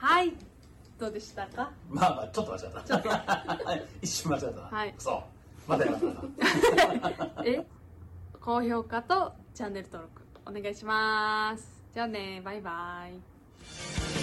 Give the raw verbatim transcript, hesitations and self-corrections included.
はい、どうでしたか？ まあまあちょっと間違ったちょっと一瞬間違ったな。はい、そうまたやったえ高評価とチャンネル登録お願いします。じゃあね、バイバイ。